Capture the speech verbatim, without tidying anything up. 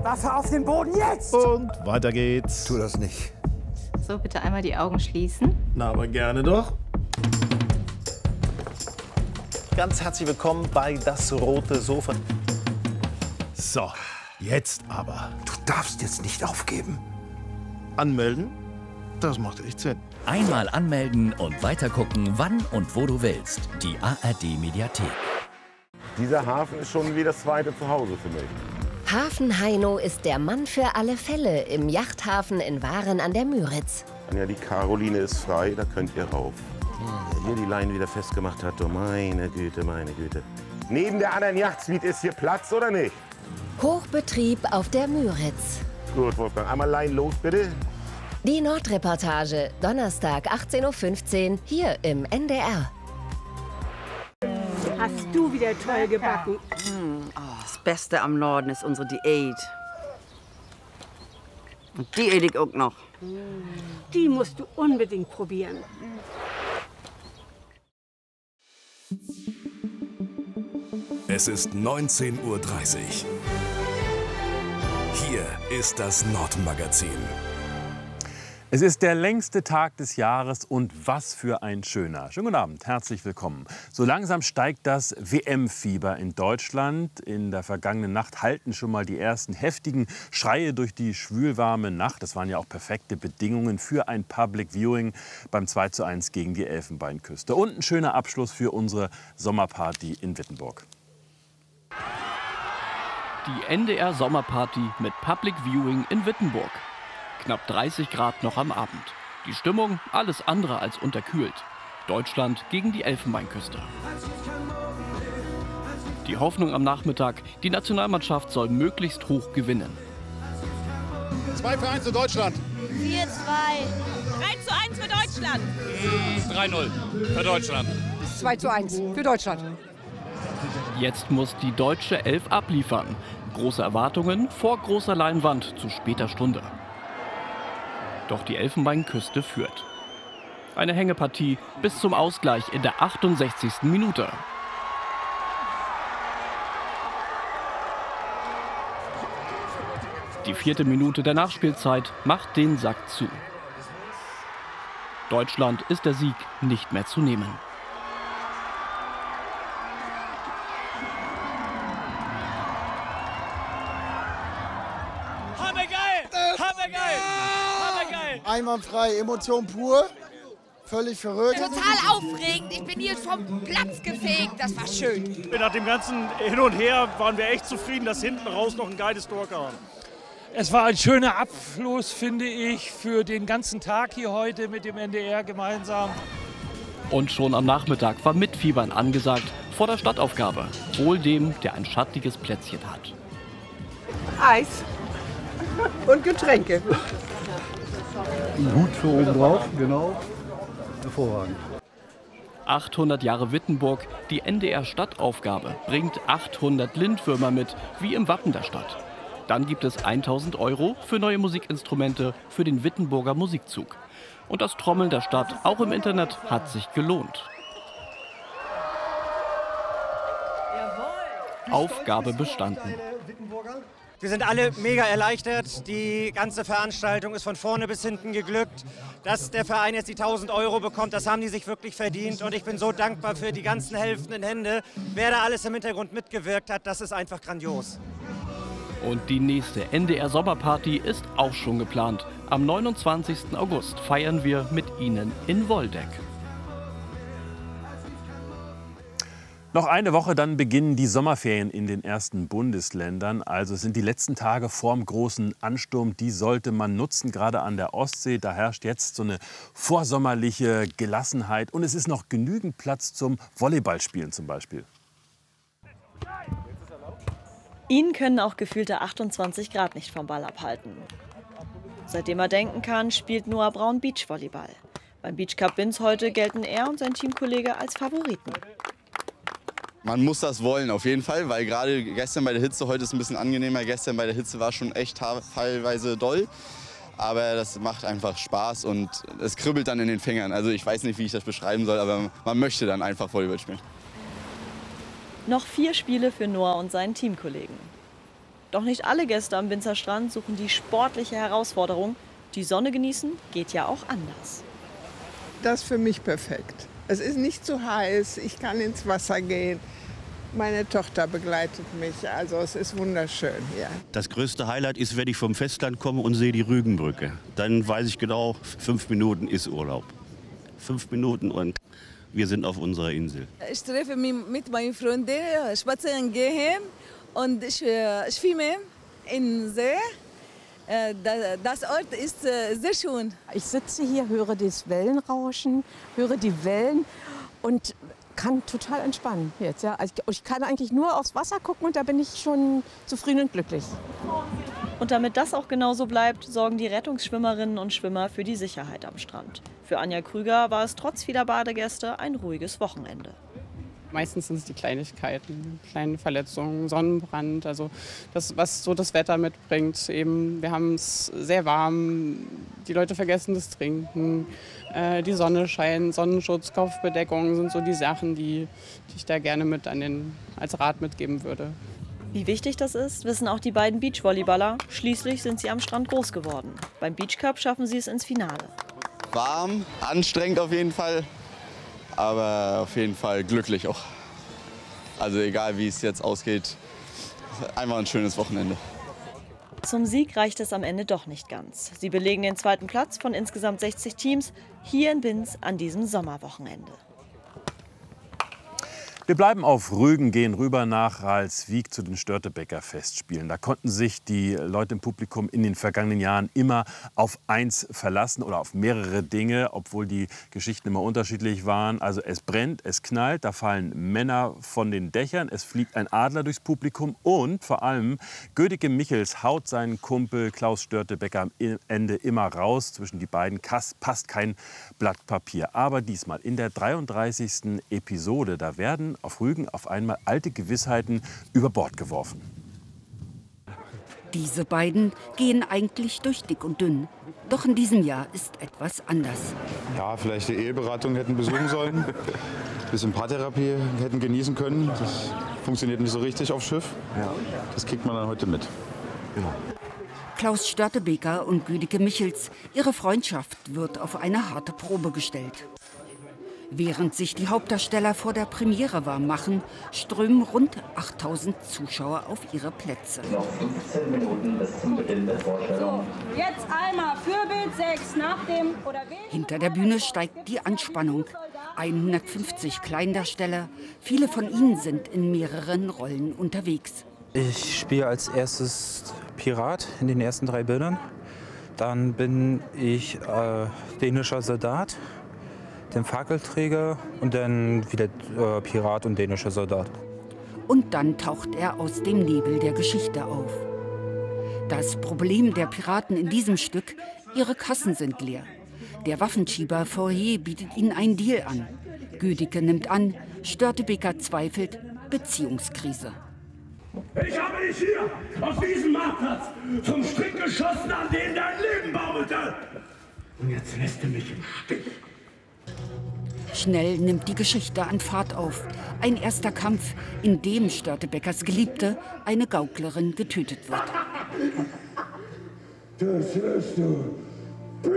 Waffe auf den Boden, jetzt! Und weiter geht's. Tu das nicht. So, bitte einmal die Augen schließen. Na, aber gerne doch. Ganz herzlich willkommen bei Das Rote Sofa. So, jetzt aber. Du darfst jetzt nicht aufgeben. Anmelden? Das macht echt Sinn. Einmal anmelden und weitergucken, wann und wo du willst. Die A R D-Mediathek. Dieser Hafen ist schon wie das zweite Zuhause für mich. Hafen Heino ist der Mann für alle Fälle im Yachthafen in Waren an der Müritz. Ja, die Caroline ist frei, da könnt ihr rauf. Wer hier die Leine wieder festgemacht hat, oh meine Güte, meine Güte. Neben der anderen Yachtsuite ist hier Platz, oder nicht? Hochbetrieb auf der Müritz. Gut, Wolfgang, einmal Leinen los, bitte. Die Nordreportage, Donnerstag achtzehn Uhr fünfzehn, hier im N D R. Hast du wieder toll gebacken. Das Beste am Norden ist unsere Diät. Und die ede ich auch noch. Die musst du unbedingt probieren. Es ist neunzehn Uhr dreißig. Hier ist das Nordmagazin. Es ist der längste Tag des Jahres und was für ein schöner. Schönen guten Abend, herzlich willkommen. So langsam steigt das W M-Fieber in Deutschland. In der vergangenen Nacht hallten schon mal die ersten heftigen Schreie durch die schwülwarme Nacht. Das waren ja auch perfekte Bedingungen für ein Public Viewing beim zwei zu eins gegen die Elfenbeinküste. Und ein schöner Abschluss für unsere Sommerparty in Wittenburg. Die N D R-Sommerparty mit Public Viewing in Wittenburg. Knapp dreißig Grad noch am Abend. Die Stimmung alles andere als unterkühlt. Deutschland gegen die Elfenbeinküste. Die Hoffnung am Nachmittag, die Nationalmannschaft soll möglichst hoch gewinnen. zwei für eins für Deutschland. vier zwei. drei zu eins für Deutschland. drei null für Deutschland. zwei zu eins für Deutschland. Jetzt muss die deutsche Elf abliefern. Große Erwartungen vor großer Leinwand zu später Stunde. Doch die Elfenbeinküste führt. Eine Hängepartie bis zum Ausgleich in der achtundsechzigsten Minute. Die vierte Minute der Nachspielzeit macht den Sack zu. Deutschland ist der Sieg nicht mehr zu nehmen. Einwandfrei, Emotion pur, völlig verrückt. Total aufregend, ich bin hier vom Platz gefegt, das war schön. Nach dem ganzen Hin und Her waren wir echt zufrieden, dass hinten raus noch ein geiles Tor kam. Es war ein schöner Abschluss, finde ich, für den ganzen Tag hier heute mit dem N D R gemeinsam. Und schon am Nachmittag war Mitfiebern angesagt vor der Stadtaufgabe. Wohl dem, der ein schattiges Plätzchen hat. Eis und Getränke. Ein Hut für oben drauf, genau. Hervorragend. achthundert Jahre Wittenburg, die N D R-Stadtaufgabe bringt achthundert Lindwürmer mit, wie im Wappen der Stadt. Dann gibt es tausend Euro für neue Musikinstrumente für den Wittenburger Musikzug. Und das Trommeln der Stadt, auch im Internet, hat sich gelohnt. Aufgabe bestanden. Wir sind alle mega erleichtert. Die ganze Veranstaltung ist von vorne bis hinten geglückt. Dass der Verein jetzt die tausend Euro bekommt, das haben die sich wirklich verdient. Und ich bin so dankbar für die ganzen helfenden Hände. Wer da alles im Hintergrund mitgewirkt hat, das ist einfach grandios. Und die nächste N D R-Sommerparty ist auch schon geplant. Am neunundzwanzigsten August feiern wir mit Ihnen in Woldeck. Noch eine Woche, dann beginnen die Sommerferien in den ersten Bundesländern. Also sind die letzten Tage vorm großen Ansturm. Die sollte man nutzen, gerade an der Ostsee. Da herrscht jetzt so eine vorsommerliche Gelassenheit. Und es ist noch genügend Platz zum Volleyballspielen zum Beispiel. Ihn können auch gefühlte achtundzwanzig Grad nicht vom Ball abhalten. Seitdem er denken kann, spielt Noah Braun Beachvolleyball. Beim Beach Cup Binz heute gelten er und sein Teamkollege als Favoriten. Man muss das wollen, auf jeden Fall, weil gerade gestern bei der Hitze, heute ist es ein bisschen angenehmer. Gestern bei der Hitze war schon echt teilweise doll. Aber das macht einfach Spaß und es kribbelt dann in den Fingern. Also ich weiß nicht, wie ich das beschreiben soll, aber man möchte dann einfach Volleyball spielen. Noch vier Spiele für Noah und seinen Teamkollegen. Doch nicht alle Gäste am Winzerstrand suchen die sportliche Herausforderung. Die Sonne genießen geht ja auch anders. Das ist für mich perfekt. Es ist nicht zu heiß, ich kann ins Wasser gehen. Meine Tochter begleitet mich, also es ist wunderschön hier. Das größte Highlight ist, wenn ich vom Festland komme und sehe die Rügenbrücke. Dann weiß ich genau, fünf Minuten ist Urlaub. Fünf Minuten und wir sind auf unserer Insel. Ich treffe mich mit meinen Freunden, spazieren gehen und ich äh, schwimme in See. Äh, das Ort ist äh, sehr schön. Ich sitze hier, höre das Wellenrauschen, höre die Wellen und kann total entspannen jetzt. Ja. Also ich kann eigentlich nur aufs Wasser gucken und da bin ich schon zufrieden und glücklich. Und damit das auch genauso bleibt, sorgen die Rettungsschwimmerinnen und Schwimmer für die Sicherheit am Strand. Für Anja Krüger war es trotz vieler Badegäste ein ruhiges Wochenende. Meistens sind es die Kleinigkeiten, kleine Verletzungen, Sonnenbrand, also das, was so das Wetter mitbringt. Eben, wir haben es sehr warm, die Leute vergessen das Trinken, äh, die Sonne scheint, Sonnenschutz, Kopfbedeckung sind so die Sachen, die, die ich da gerne mit an den, als Rat mitgeben würde. Wie wichtig das ist, wissen auch die beiden Beachvolleyballer. Schließlich sind sie am Strand groß geworden. Beim Beachcup schaffen sie es ins Finale. Warm, anstrengend auf jeden Fall. Aber auf jeden Fall glücklich auch. Also egal, wie es jetzt ausgeht, einfach ein schönes Wochenende. Zum Sieg reicht es am Ende doch nicht ganz. Sie belegen den zweiten Platz von insgesamt sechzig Teams hier in Binz an diesem Sommerwochenende. Wir bleiben auf Rügen, gehen rüber nach Ralswiek zu den Störtebeker Festspielen. Da konnten sich die Leute im Publikum in den vergangenen Jahren immer auf eins verlassen oder auf mehrere Dinge, obwohl die Geschichten immer unterschiedlich waren. Also es brennt, es knallt, da fallen Männer von den Dächern, es fliegt ein Adler durchs Publikum und vor allem Gödicke Michels haut seinen Kumpel Klaus Störtebeker am Ende immer raus. Zwischen die beiden passt kein Blatt Papier. Aber diesmal in der dreiunddreißigsten Episode, da werden auf Rügen auf einmal alte Gewissheiten über Bord geworfen. Diese beiden gehen eigentlich durch dick und dünn. Doch in diesem Jahr ist etwas anders. Ja, vielleicht die Eheberatung hätten besuchen sollen, ein bisschen Paartherapie hätten genießen können. Das funktioniert nicht so richtig auf Schiff. Das kriegt man dann heute mit. Genau. Klaus Störtebeker und Gödicke Michels, ihre Freundschaft wird auf eine harte Probe gestellt. Während sich die Hauptdarsteller vor der Premiere warm machen, strömen rund achttausend Zuschauer auf ihre Plätze. Noch fünfzehn Minuten bis zum Beginn der Vorstellung. So, jetzt einmal für Bild sechs nach dem oder Hinter der Bühne steigt die Anspannung. hundertfünfzig Kleindarsteller, viele von ihnen sind in mehreren Rollen unterwegs. Ich spiele als erstes Pirat in den ersten drei Bildern. Dann bin ich äh, dänischer Soldat, den Fackelträger und dann wieder äh, Pirat und dänischer Soldat. Und dann taucht er aus dem Nebel der Geschichte auf. Das Problem der Piraten in diesem Stück, ihre Kassen sind leer. Der Waffenschieber Fourier bietet ihnen einen Deal an. Gödicke nimmt an, Störtebeker zweifelt, Beziehungskrise. Ich habe dich hier auf diesem Marktplatz zum Strick geschossen, an den dein Leben baumelte. Und jetzt lässt du mich im Stich. Schnell nimmt die Geschichte an Fahrt auf. Ein erster Kampf, in dem Störtebekers Geliebte, eine Gauklerin, getötet wird. Das hörst du.